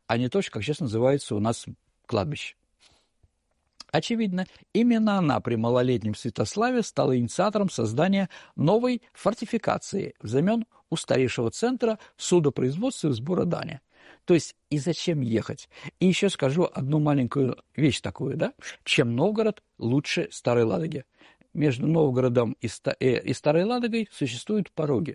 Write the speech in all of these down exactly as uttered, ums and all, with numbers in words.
а не то, как сейчас называется у нас кладбище. Очевидно, именно она при малолетнем Святославе стала инициатором создания новой фортификации взамен устаревшего центра судопроизводства и сбора дани. То есть и зачем ехать? И еще скажу одну маленькую вещь такую, да? Чем Новгород лучше Старой Ладоги? Между Новгородом и, Ста- э, и Старой Ладогой существуют пороги.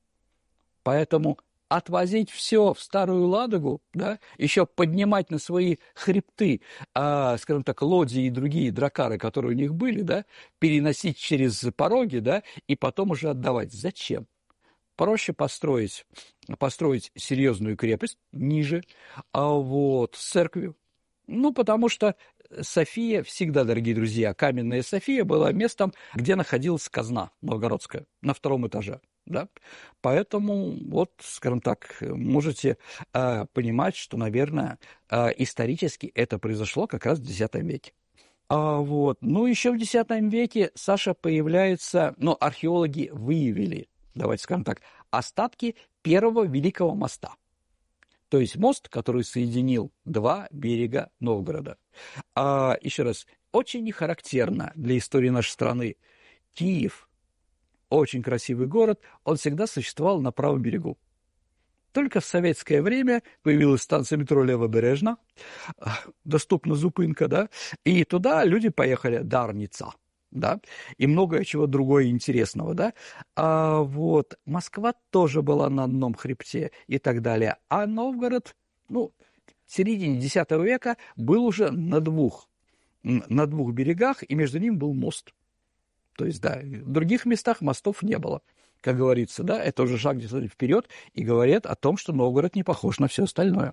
Поэтому отвозить все в Старую Ладогу, да, еще поднимать на свои хребты, а, скажем так, лодии и другие дракары, которые у них были, да, переносить через пороги, да, и потом уже отдавать. Зачем? Проще построить, построить серьезную крепость ниже, а вот, с церковью. Ну, потому что София всегда, дорогие друзья, каменная София была местом, где находилась казна новгородская на втором этаже. Да? Поэтому, вот, скажем так, можете э, понимать, что, наверное, э, исторически это произошло как раз в десятом веке. А, вот. Ну, еще в десятом веке, Саша, появляется, ну, археологи выявили, давайте скажем так, остатки первого Великого моста. То есть мост, который соединил два берега Новгорода. А, еще раз, очень нехарактерно для истории нашей страны. Киев, очень красивый город, он всегда существовал на правом берегу. Только в советское время появилась станция метро Левобережна, доступна Зупынка, да, и туда люди поехали, Дарница, да, и многое чего другое интересного, да. А вот Москва тоже была на одном хребте и так далее, а Новгород, ну, в середине десятого века был уже на двух, на двух берегах, и между ними был мост. То есть, да, в других местах мостов не было. Как говорится, да, это уже шаг где-то вперед и говорит о том, что Новгород не похож на все остальное.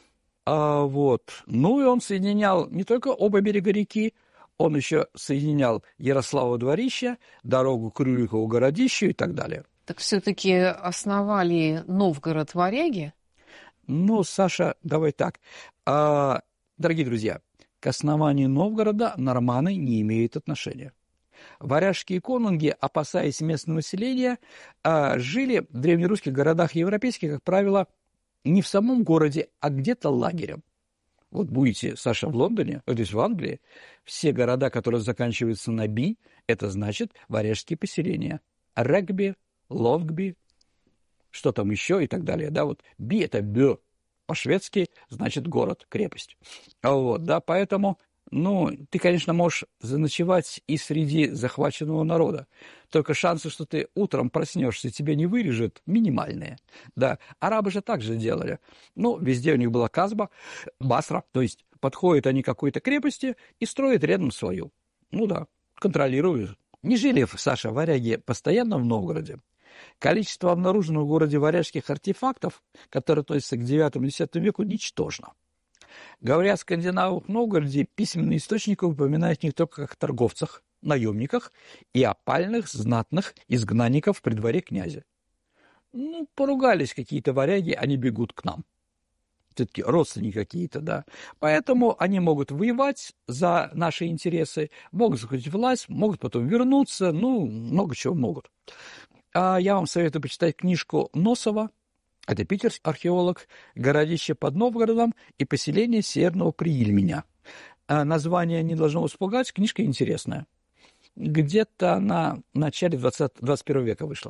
А вот, ну и он соединял не только оба берега реки, он еще соединял Ярославово-Дворище, дорогу к Рюрикову городищу и так далее. Так все-таки основали Новгород варяги? Ну, Саша, давай так. А, дорогие друзья, к основанию Новгорода норманы не имеют отношения. Варяжские конунги, опасаясь местного населения, жили в древнерусских городах европейских, как правило, не в самом городе, а где-то лагерем. Вот будете, Саша, в Лондоне, то есть в Англии, все города, которые заканчиваются на «би», это значит варяжские поселения. Регби, Лонгби, что там еще и так далее. Да, вот «би» — это «бё», по-шведски значит город, крепость. Вот, да, поэтому... Ну, ты, конечно, можешь заночевать и среди захваченного народа. Только шансы, что ты утром проснешься и тебя не вырежут, минимальные. Да, арабы же так же делали. Ну, везде у них была казба, басра. То есть подходят они к какой-то крепости и строят рядом свою. Ну да, контролируют. Не жили, Саша, варяги постоянно в Новгороде. Количество обнаруженных в городе варяжских артефактов, которые относятся к девятому-десятому веку, ничтожно. Говоря о скандинавах в Новгороде, письменные источники упоминают не только как торговцах, наемниках и опальных, знатных изгнанников при дворе князя. Ну, поругались какие-то варяги, они бегут к нам. Все-таки родственники какие-то, да. Поэтому они могут воевать за наши интересы, могут захватить власть, могут потом вернуться, ну, много чего могут. А я вам советую почитать книжку Носова. Это питерский археолог, городище под Новгородом и поселение Северного Приильменя. А название не должно вас пугать, книжка интересная. Где-то она в начале двадцатого, двадцать первого века вышла.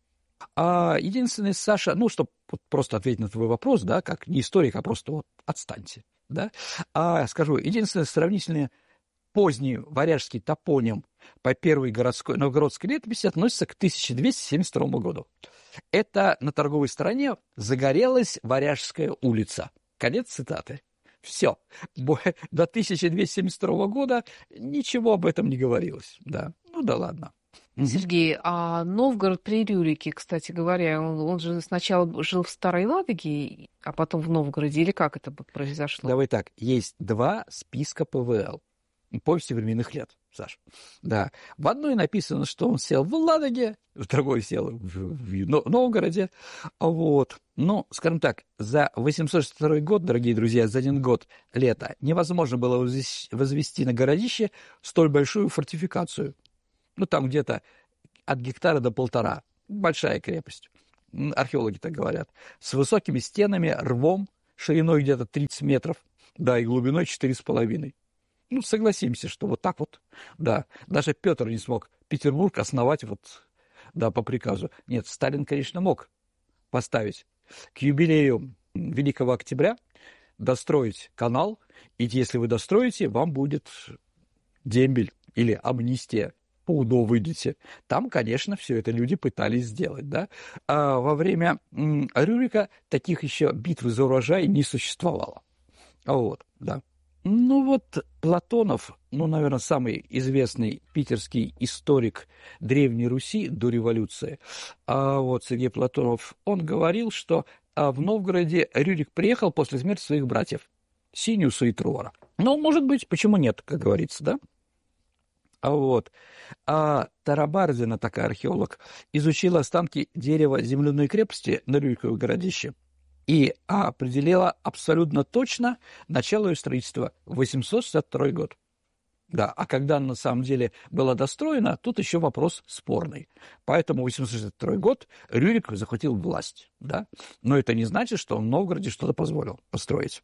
А единственный, Саша, ну, чтобы вот просто ответить на твой вопрос, да, как не историк, а просто вот отстаньте, да, а скажу, единственное сравнительное поздний варяжский топоним по первой городской, новгородской летописи относится к тысяча двести семьдесят второму году. Это на торговой стороне загорелась Варяжская улица. Конец цитаты. Все. До тысяча двести семьдесят второго года ничего об этом не говорилось. Да. Ну да ладно. Сергей, а Новгород при Рюрике, кстати говоря, он, он же сначала жил в Старой Ладоге, а потом в Новгороде, или как это произошло? Давай так, есть два списка ПВЛ. Повести временных лет, Саш. Да. В одной написано, что он сел в Ладоге, в другой сел в, в Новгороде. Вот. Ну, скажем так, за восемьсот шестьдесят второй год, дорогие друзья, за один год лета невозможно было возвести на городище столь большую фортификацию. Ну, там где-то от гектара до полтора. Большая крепость. Археологи так говорят. С высокими стенами, рвом, шириной где-то тридцать метров, да, и глубиной четыре с половиной. Ну, согласимся, что вот так вот, да, даже Петр не смог Петербург основать вот, да, по приказу. Нет, Сталин, конечно, мог поставить к юбилею Великого Октября, достроить канал, и если вы достроите, вам будет дембель или амнистия. По УДО выйдете. Там, конечно, все это люди пытались сделать, да. А во время м, Рюрика таких еще битв за урожай не существовало. Вот, да. Ну вот Платонов, ну, наверное, самый известный питерский историк Древней Руси до революции, а вот Сергей Платонов, он говорил, что а, в Новгороде Рюрик приехал после смерти своих братьев Синиуса и Труора. Ну, может быть, почему нет, как говорится, да? А вот а Тарабарзина, такая археолог, изучила останки дерева земляной крепости на Рюриково городище и определила абсолютно точно начало ее строительства – восемьсот шестьдесят второй год. Да, а когда она на самом деле была достроена, тут еще вопрос спорный. Поэтому восемьсот шестьдесят второй год Рюрик захватил власть, да? Но это не значит, что он в Новгороде что-то позволил построить.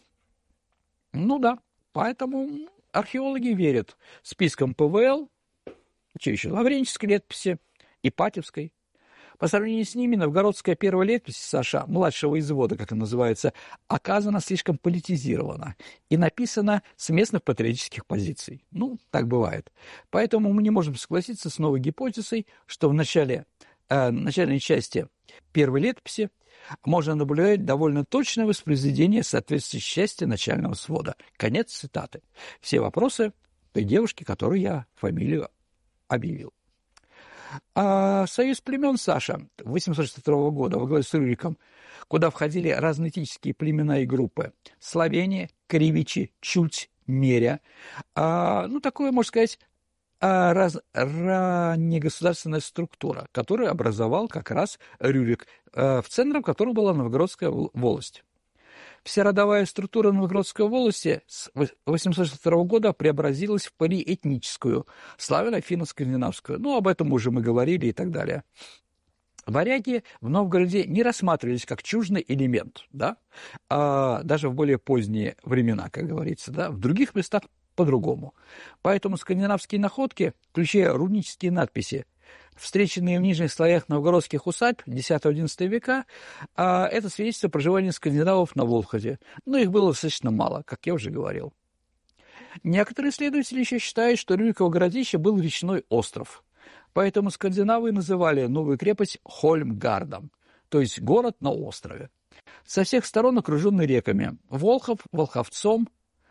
Ну да, поэтому археологи верят спискам ПВЛ, что еще, Лавренческой летописи, Ипатьевской. По сравнению с ними, новгородская первая летопись Саша, младшего извода, как она называется, оказана слишком политизирована и написана с местных патриотических позиций. Ну, так бывает. Поэтому мы не можем согласиться с новой гипотезой, что в начале, э, начальной части первой летописи можно наблюдать довольно точное воспроизведение соответствующей части начального свода. Конец цитаты. Все вопросы той девушки, которую я фамилию объявил. А союз племен Саша восемьсот шестьдесят второго года во главе с Рюриком, куда входили разноэтнические племена и группы – Словения, Кривичи, Чуть, Меря. А, ну, такое, можно сказать, раз, раннегосударственная структура, которую образовал как раз Рюрик, в центром которого была Новгородская волость. Вся родовая структура Новгородской волости с восемьсот шестьдесят второго года преобразилась в полиэтническую, славяно-финно-скандинавскую. Ну, об этом уже мы говорили и так далее. Варяги в Новгороде не рассматривались как чуждый элемент, да? А даже в более поздние времена, как говорится, да? В других местах по-другому. Поэтому скандинавские находки, включая рунические надписи, встреченные в нижних слоях новгородских усадьб десятого-одиннадцатого века, а это свидетельство проживания скандинавов на Волхове. Но их было достаточно мало, как я уже говорил. Некоторые исследователи еще считают, что Рюриково городище был речной остров. Поэтому скандинавы называли новую крепость Хольмгардом, то есть город на острове. Со всех сторон окруженный реками. Волхов, Волховцом,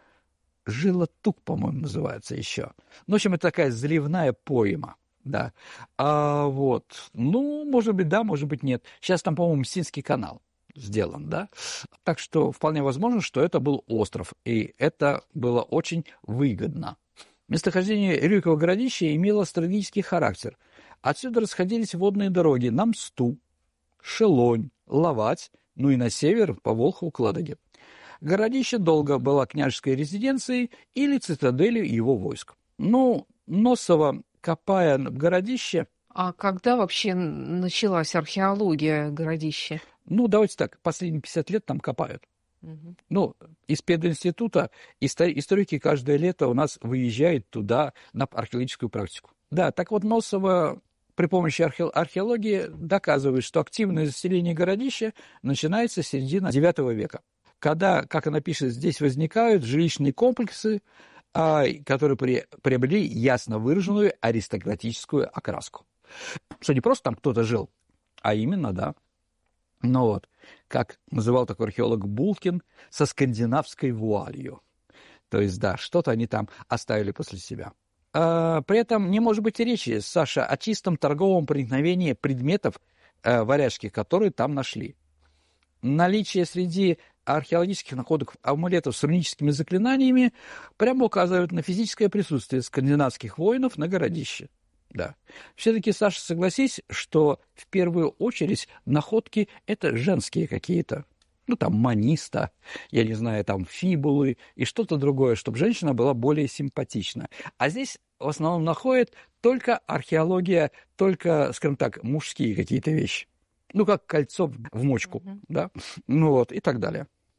Жилотук, по-моему, называется еще. Ну, в общем, это такая заливная пойма. Да. А вот, ну, может быть, да, может быть, нет. Сейчас там, по-моему, Мстинский канал сделан, да. Так что вполне возможно, что это был остров, и это было очень выгодно. Местохождение Рюрикового городища имело стратегический характер. Отсюда расходились водные дороги на Мсту, Шелонь, Ловать, ну и на север по Волхову к Ладоге. Городище долго было княжеской резиденцией или цитаделью его войск. Ну, Носово, копая в городище... А когда вообще началась археология городища? Ну, давайте так, последние пятьдесят лет там копают. Угу. Ну, из пединститута историки каждое лето у нас выезжают туда на археологическую практику. Да, так вот Носово при помощи археологии доказывает, что активное заселение городища начинается с середины девятого века, когда, как она пишет, здесь возникают жилищные комплексы, которые приобрели ясно выраженную аристократическую окраску. Что не просто там кто-то жил, а именно, да. Ну вот, как называл такой археолог Булкин, со скандинавской вуалью. То есть, да, что-то они там оставили после себя. А, при этом не может быть и речи, Саша, о чистом торговом проникновении предметов а, варяжских, которые там нашли. Наличие среди археологических находок амулетов с руническими заклинаниями прямо указывают на физическое присутствие скандинавских воинов на городище. Да. Все-таки, Саша, согласись, что в первую очередь находки – это женские какие-то. Ну, там, маниста, я не знаю, там, фибулы и что-то другое, чтобы женщина была более симпатична. А здесь в основном находят только археология, только, скажем так, мужские какие-то вещи. Ну, как кольцо в мочку, mm-hmm. да, ну вот, и так далее.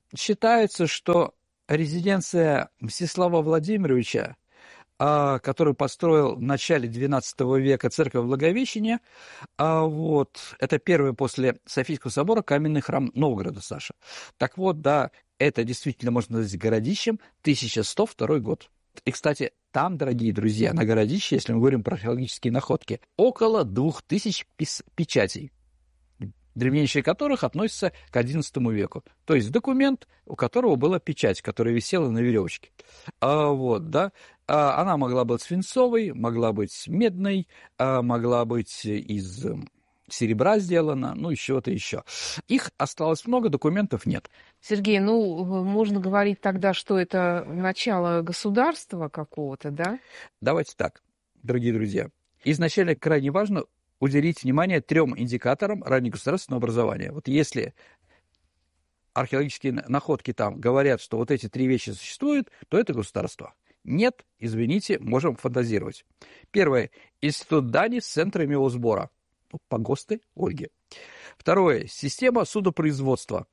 Считается, что резиденция Мстислава Владимировича, а, который построил в начале двенадцатого века церковь Благовещения, а вот, это первый после Софийского собора каменный храм Новгорода, Саша. Так вот, да, это действительно можно назвать городищем, тысяча сто второй год. И, кстати, там, дорогие друзья, на городище, если мы говорим про археологические находки, около двух тысяч печатей, древнейшие которых относятся к одиннадцатому веку. То есть документ, у которого была печать, которая висела на веревочке. А, вот, да. А, она могла быть свинцовой, могла быть медной, а, могла быть из серебра сделана, ну, и чего-то еще. Их осталось много, документов нет. Сергей, ну, можно говорить тогда, что это начало государства какого-то, да? Давайте так, дорогие друзья. Изначально крайне важно уделить внимание трем индикаторам раннегосударственного образования. Вот если археологические находки там говорят, что вот эти три вещи существуют, то это государство. Нет, извините, можем фантазировать. Первое. Институт дани с центрами его сбора. Ну, погосты Ольги. Второе. Система судопроизводства.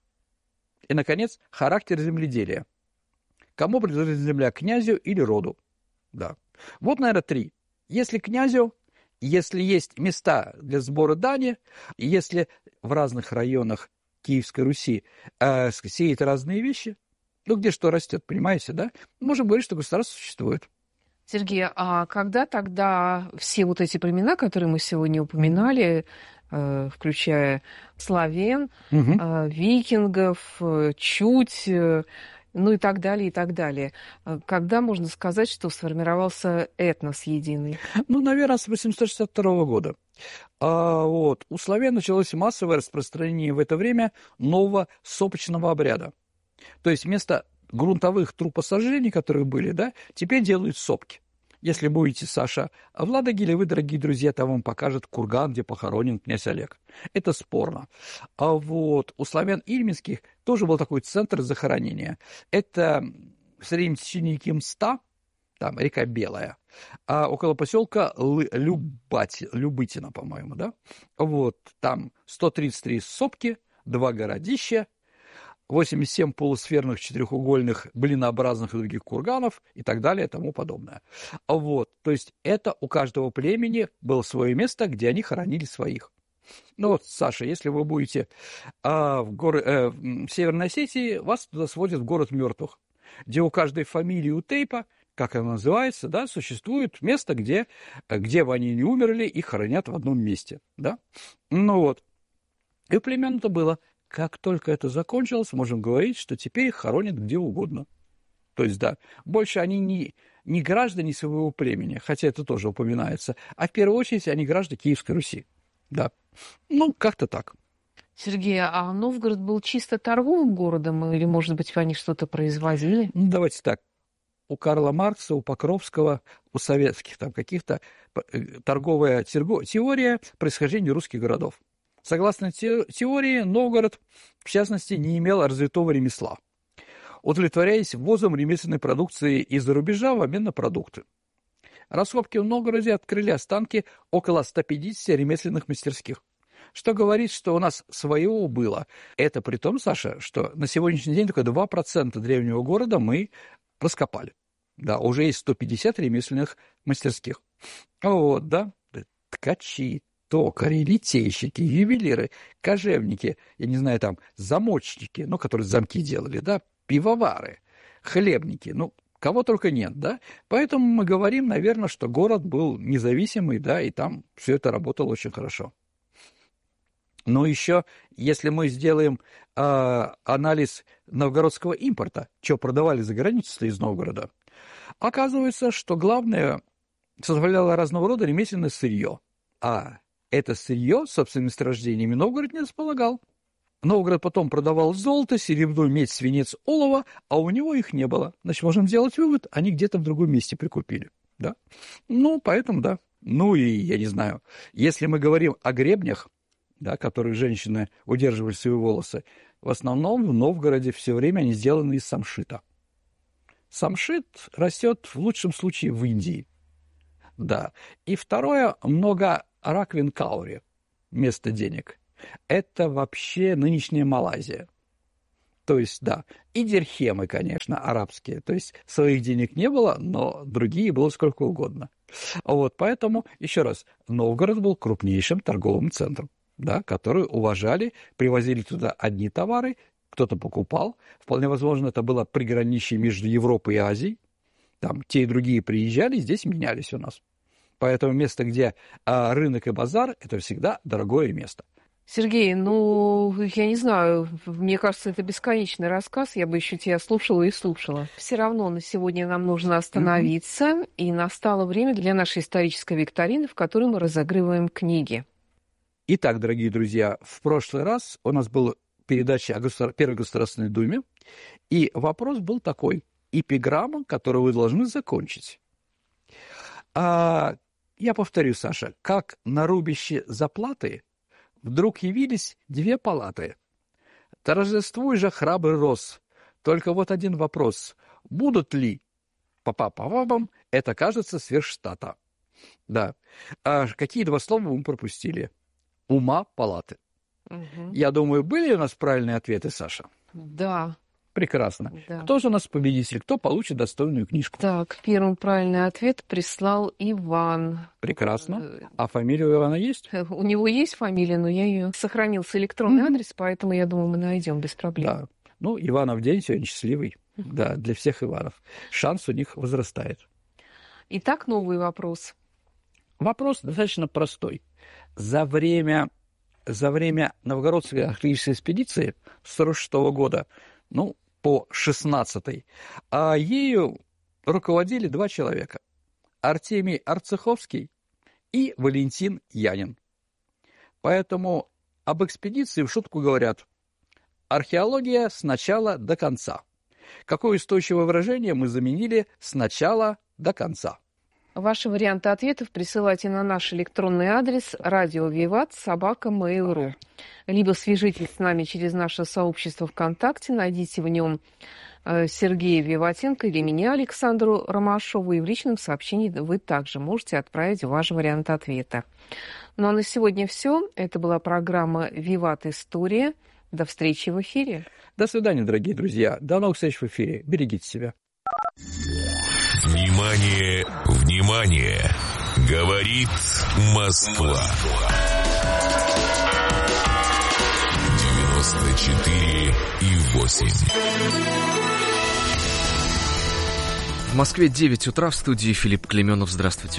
И, наконец, характер земледелия. Кому принадлежит земля, князю или роду? Да. Вот, наверное, три. Если князю, если есть места для сбора дани, если в разных районах Киевской Руси э, сеют разные вещи, ну, где что растет, понимаете, да? Можем говорить, что государство существует. Сергей, а когда тогда все вот эти племена, которые мы сегодня упоминали, э, включая славян, Угу. э, викингов, э, чуть, э, ну и так далее, и так далее, когда можно сказать, что сформировался этнос единый? Ну, наверное, с восемьсот шестьдесят второго года. А, вот. У славян началось массовое распространение в это время нового сопочного обряда. То есть вместо грунтовых трупосожжений, которые были, да, теперь делают сопки. Если будете, Саша, в Ладоге, вы, дорогие друзья, там вам покажет курган, где похоронен князь Олег. Это спорно. А вот у славян ильминских тоже был такой центр захоронения. Это в среднем течение Кимста, там река Белая, а около поселка Любати, Любытина, по-моему, да? Вот, там сто тридцать три сопки, два городища, восемьдесят семь полусферных четырехугольных блинообразных и других курганов и так далее и тому подобное. Вот, то есть это у каждого племени было свое место, где они хоронили своих. Ну вот, Саша, если вы будете а, в, горы, э, в Северной Осетии, вас туда сводят в город мертвых, где у каждой фамилии у Тейпа, как она называется, да, существует место, где, где бы они не умерли, их хоронят в одном месте, да. Ну вот, и у племен это было. Как только это закончилось, можем говорить, что теперь их хоронят где угодно. То есть, да, больше они не, не граждане своего племени, хотя это тоже упоминается, а в первую очередь они граждане Киевской Руси. Да, ну, как-то так. Сергей, а Новгород был чисто торговым городом или, может быть, они что-то производили? Ну, давайте так. У Карла Маркса, у Покровского, у советских там каких-то торговая теория происхождения русских городов. Согласно теории, Новгород, в частности, не имел развитого ремесла, удовлетворяясь ввозом ремесленной продукции из-за рубежа в обмен на продукты. Раскопки в Новгороде открыли останки около ста пятидесяти ремесленных мастерских, что говорит, что у нас своего было. Это при том, Саша, что на сегодняшний день только два процента древнего города мы раскопали. Да, уже есть сто пятьдесят ремесленных мастерских. Вот, да, ткачи, токари, литейщики, ювелиры, кожевники, я не знаю, там, замочники, ну, которые замки делали, да, пивовары, хлебники, ну, кого только нет, да. Поэтому мы говорим, наверное, что город был независимый, да, и там все это работало очень хорошо. Но еще, если мы сделаем э, анализ новгородского импорта, что продавали за границей из Новгорода, оказывается, что главное составляло разного рода ремесленное сырье, а это сырье, собственно, месторождениями Новгород не располагал. Новгород потом продавал золото, серебро, медь, свинец, олово, а у него их не было. Значит, можем сделать вывод, они где-то в другом месте прикупили. Да? Ну, поэтому да. Ну и, я не знаю, если мы говорим о гребнях, да, которые женщины удерживали свои волосы, в основном в Новгороде все время они сделаны из самшита. Самшит растет в лучшем случае в Индии. Да. И второе, много раквин каури, место денег. Это вообще нынешняя Малайзия. То есть, да, и дирхемы, конечно, арабские. То есть своих денег не было, но другие было сколько угодно. Вот, поэтому, еще раз, Новгород был крупнейшим торговым центром, да, который уважали, привозили туда одни товары, кто-то покупал. Вполне возможно, это было приграничье между Европой и Азией. Там те и другие приезжали, здесь менялись у нас. Поэтому место, где а, рынок и базар, это всегда дорогое место. Сергей, ну, я не знаю, мне кажется, это бесконечный рассказ, я бы еще тебя слушала и слушала. Все равно на сегодня нам нужно остановиться, mm-hmm. и настало время для нашей исторической викторины, в которой мы разыгрываем книги. Итак, дорогие друзья, в прошлый раз у нас была передача о государ... Первой Государственной Думе, и вопрос был такой: эпиграмма, которую вы должны закончить. А, я повторю, Саша, как на рубище Заплаты вдруг явились две палаты. Торжествуй же, храбрый рос. Только вот один вопрос. Будут ли папа-папам, это, кажется, сверх штата. Да. А какие два слова мы пропустили? Ума палаты. Угу. Я думаю, были у нас правильные ответы, Саша? Да. Прекрасно. Да. Кто же у нас победитель? Кто получит достойную книжку? Так, первый правильный ответ прислал Иван. Прекрасно. А фамилия у Ивана есть? У него есть фамилия, но я ее сохранился электронный mm-hmm. адрес, поэтому я думаю, мы найдем без проблем. Да. Ну, Иванов день сегодня счастливый. Mm-hmm. Да, для всех Иванов. Шанс у них возрастает. Итак, новый вопрос. Вопрос достаточно простой. За время, за время новгородской археологической экспедиции с сорок шестого года, ну, по шестнадцатый, а ею руководили два человека. Артемий Арцеховский и Валентин Янин. Поэтому об экспедиции в шутку говорят: археология с начала до конца. Какое устойчивое выражение мы заменили с начала до конца? Ваши варианты ответов присылайте на наш электронный адрес радио виват собака мейл точка ру. Либо свяжитесь с нами через наше сообщество ВКонтакте, найдите в нем Сергея Виватенко или меня, Александру Ромашову, и в личном сообщении вы также можете отправить ваш вариант ответа. Ну а на сегодня все. Это была программа «Виват. История». До встречи в эфире. До свидания, дорогие друзья. До новых встреч в эфире. Берегите себя. Внимание, внимание! Говорит Москва. девяносто четыре и восемь. В Москве девять утра, в студии Филипп Клеменов. Здравствуйте.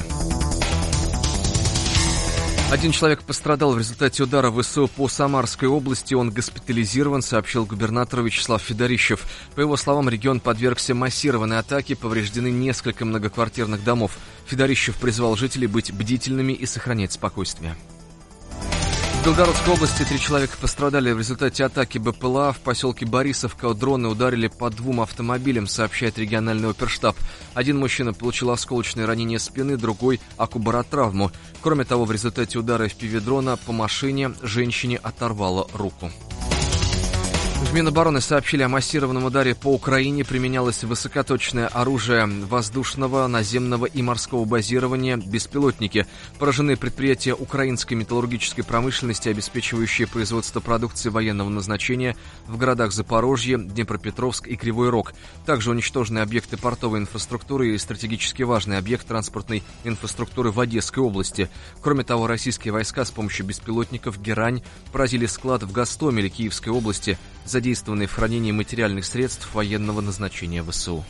Один человек пострадал в результате удара ВСУ по Самарской области. Он госпитализирован, сообщил губернатор Вячеслав Федорищев. По его словам, регион подвергся массированной атаке, повреждены несколько многоквартирных домов. Федорищев призвал жителей быть бдительными и сохранять спокойствие. В Белгородской области три человека пострадали в результате атаки БПЛА. В поселке Борисовка дроны ударили по двум автомобилям, сообщает региональный оперштаб. Один мужчина получил осколочное ранение спины, другой – акубаротравму. Кроме того, в результате удара эф пи ви-дрона по машине женщине оторвало руку. В Минобороны сообщили о массированном ударе по Украине. Применялось высокоточное оружие воздушного, наземного и морского базирования, беспилотники. Поражены предприятия украинской металлургической промышленности, обеспечивающие производство продукции военного назначения в городах Запорожье, Днепропетровск и Кривой Рог. Также уничтожены объекты портовой инфраструктуры и стратегически важный объект транспортной инфраструктуры в Одесской области. Кроме того, российские войска с помощью беспилотников «Герань» поразили склад в Гостомеле Киевской области, задействованные в хранении материальных средств военного назначения ВСУ.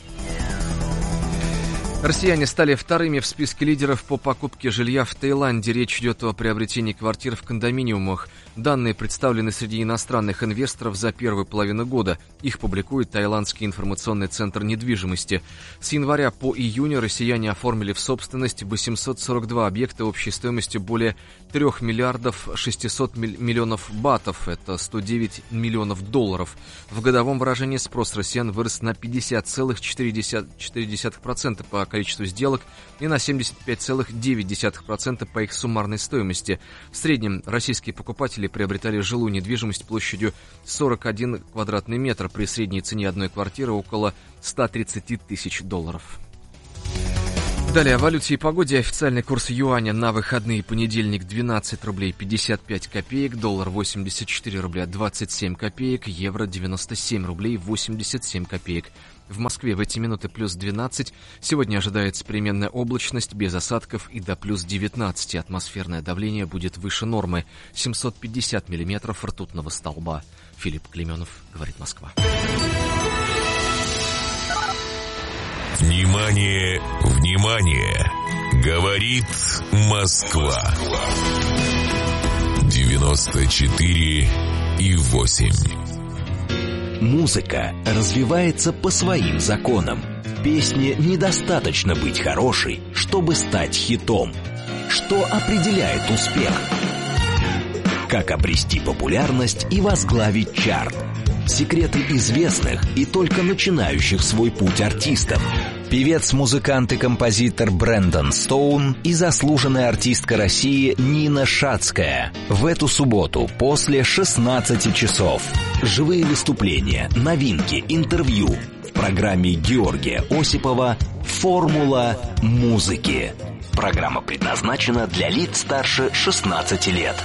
Россияне стали вторыми в списке лидеров по покупке жилья в Таиланде. Речь идет о приобретении квартир в кондоминиумах. Данные представлены среди иностранных инвесторов за первую половину года. Их публикует Таиландский информационный центр недвижимости. С января по июнь россияне оформили в собственность восемьсот сорок два объекта общей стоимостью более три миллиардов шестьсот миллионов батов. Это сто девять миллионов долларов. В годовом выражении спрос россиян вырос на пятьдесят целых четыре десятых процента по количеству сделок и на семьдесят пять целых девять десятых процента по их суммарной стоимости. В среднем российские покупатели приобретали жилую недвижимость площадью сорок один квадратный метр при средней цене одной квартиры около сто тридцать тысяч долларов. Далее о валюте и погоде. Официальный курс юаня на выходные: понедельник двенадцать рублей пятьдесят пять копеек, доллар восемьдесят четыре рубля двадцать семь копеек, евро девяносто семь рублей восемьдесят семь копеек. В Москве в эти минуты плюс двенадцать. Сегодня ожидается переменная облачность без осадков и до плюс девятнадцать. Атмосферное давление будет выше нормы. семьсот пятьдесят миллиметров ртутного столба. Филипп Клеменов, говорит Москва. Внимание, внимание! Говорит Москва. девяносто четыре и восемь. Музыка развивается по своим законам. Песне недостаточно быть хорошей, чтобы стать хитом. Что определяет успех? Как обрести популярность и возглавить чарт? Секреты известных и только начинающих свой путь артистов. Певец, музыкант и композитор Брэндон Стоун и заслуженная артистка России Нина Шацкая. В эту субботу после шестнадцати часов. Живые выступления, новинки, интервью. В программе Георгия Осипова «Формула музыки». Программа предназначена для лиц старше шестнадцати лет.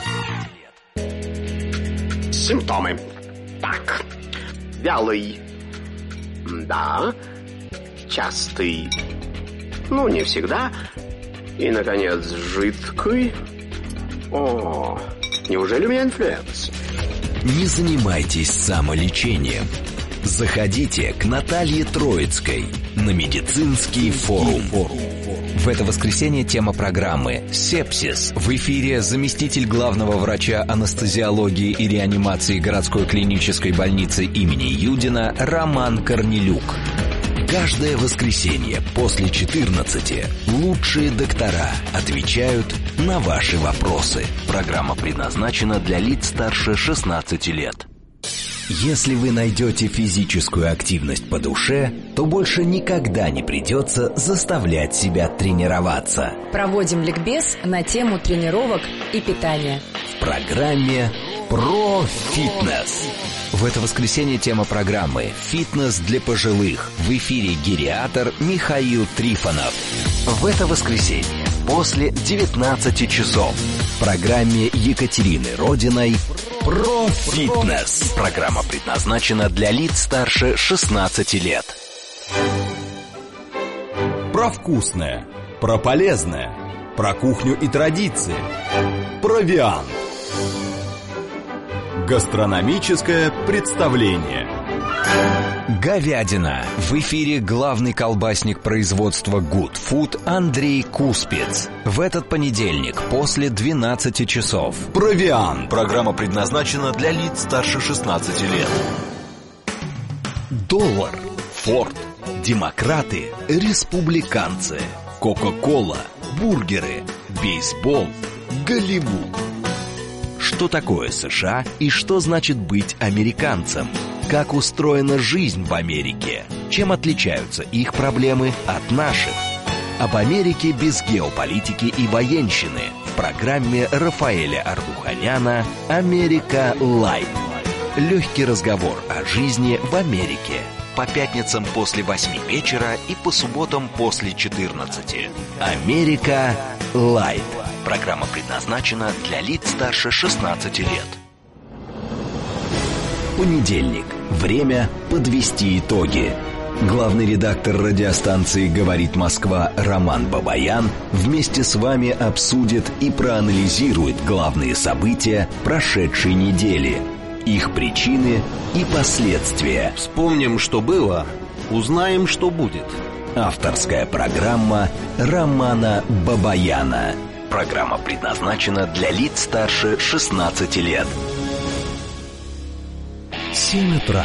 Симптомы. Так, вялый, да, частый, ну не всегда, и, наконец, жидкий. О, неужели у меня инфлюенс? Не занимайтесь самолечением. Заходите к Наталье Троицкой на медицинский форум. В это воскресенье тема программы «Сепсис». В эфире заместитель главного врача анестезиологии и реанимации городской клинической больницы имени Юдина Роман Корнелюк. Каждое воскресенье после четырнадцати лучшие доктора отвечают на ваши вопросы. Программа предназначена для лиц старше шестнадцати лет. Если вы найдете физическую активность по душе, то больше никогда не придется заставлять себя тренироваться. Проводим ликбез на тему тренировок и питания. В программе «Про фитнес». В это воскресенье тема программы «Фитнес для пожилых». В эфире гериатр Михаил Трифонов. В это воскресенье после девятнадцати часов в программе Екатерины Родиной «Про фитнес». Программа предназначена для лиц старше шестнадцати лет. Про вкусное, про полезное, про кухню и традиции. Провиант. Гастрономическое представление. Говядина. В эфире главный колбасник производства Good Food Андрей Куспец. В этот понедельник после двенадцати часов. Провиант. Программа предназначена для лиц старше шестнадцати лет. Доллар. Форд. Демократы. Республиканцы. Кока-кола. Бургеры. Бейсбол. Голливуд. Что такое США и что значит быть американцем? Как устроена жизнь в Америке? Чем отличаются их проблемы от наших? Об Америке без геополитики и военщины в программе Рафаэля Ардуханяна «Америка Лайт». Легкий разговор о жизни в Америке. По пятницам после восьми вечера и по субботам после четырнадцати. «Америка Лайт». Программа предназначена для лиц старше шестнадцати лет. Понедельник. Время подвести итоги. Главный редактор радиостанции «Говорит Москва» Роман Бабаян вместе с вами обсудит и проанализирует главные события прошедшей недели, их причины и последствия. Вспомним, что было, узнаем, что будет. Авторская программа Романа Бабаяна. Программа предназначена для лиц старше шестнадцати лет. Семь утра.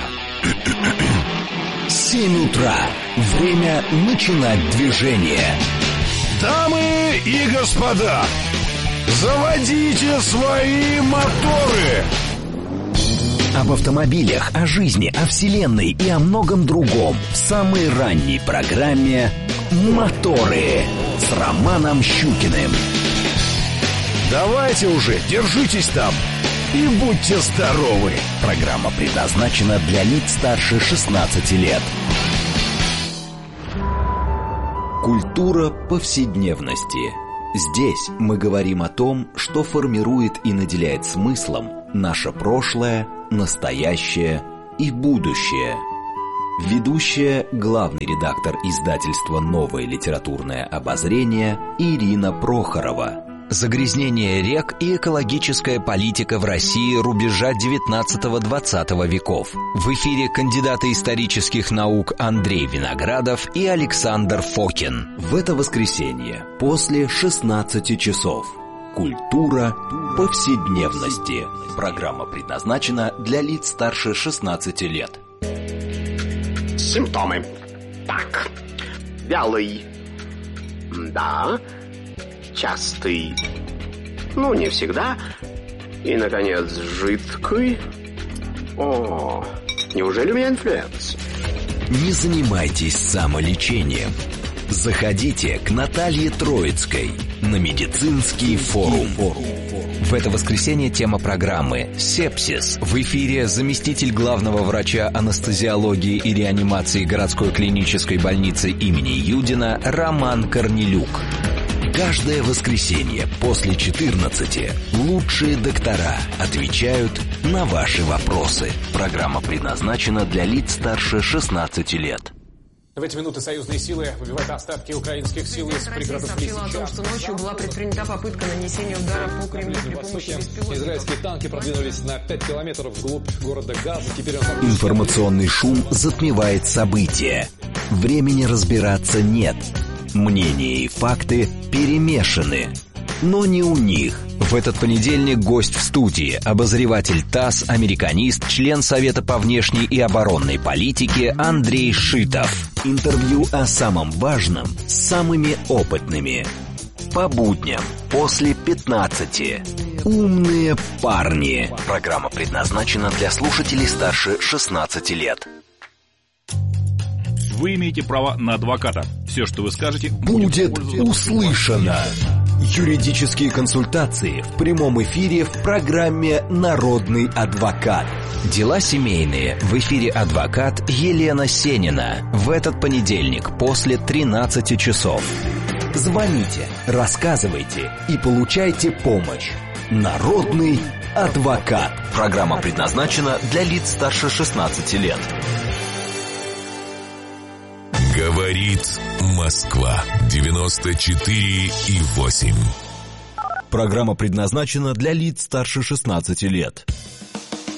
Семь утра. Время начинать движение. Дамы и господа, заводите свои моторы. Об автомобилях, о жизни, о вселенной и о многом другом в самой ранней программе «Моторы» с Романом Щукиным. Давайте уже, держитесь там и будьте здоровы. Программа предназначена для лиц старше шестнадцати лет. Культура повседневности. Здесь мы говорим о том, что формирует и наделяет смыслом наше прошлое, настоящее и будущее. Ведущая, главный редактор издательства «Новое литературное обозрение» Ирина Прохорова. Загрязнение рек и экологическая политика в России рубежа девятнадцатого-двадцатого веков. В эфире кандидаты исторических наук Андрей Виноградов и Александр Фокин. В это воскресенье после шестнадцати часов. Культура повседневности. Программа предназначена для лиц старше шестнадцати лет. Симптомы. Так. Вялый. Да. Частый. Ну, не всегда. И, наконец, жидкий. О, неужели у меня инфлюенс? Не занимайтесь самолечением. Заходите к Наталье Троицкой на медицинский форум. В это воскресенье тема программы «Сепсис». В эфире заместитель главного врача анестезиологии и реанимации городской клинической больницы имени Юдина Роман Корнелюк. Каждое воскресенье после четырнадцати лучшие доктора отвечают на ваши вопросы. Программа предназначена для лиц старше шестнадцати лет. В эти минуты союзные силы выбивают остатки украинских сил из пригородов Лисичанска. Россия сообщила о том, что ночью была предпринята попытка нанесения удара по Кремлю при помощи беспилотников. Израильские танки продвинулись на пять километров вглубь города Газа. Теперь он... Информационный шум затмевает события. Времени разбираться нет. Мнения и факты перемешаны. Но не у них. В этот понедельник гость в студии, обозреватель ТАСС, американист, член Совета по внешней и оборонной политике Андрей Шитов. Интервью о самом важном с самыми опытными. По будням после пятнадцати. Умные парни. Программа предназначена для слушателей старше шестнадцати лет. Вы имеете право на адвоката. Все, что вы скажете, будет услышано. Юридические консультации в прямом эфире в программе «Народный адвокат». Дела семейные. В эфире адвокат Елена Сенина. В этот понедельник после тринадцати часов. Звоните, рассказывайте и получайте помощь. «Народный адвокат». Программа предназначена для лиц старше шестнадцати лет. Говорит Москва. девяносто четыре и восемь. Программа предназначена для лиц старше шестнадцати лет.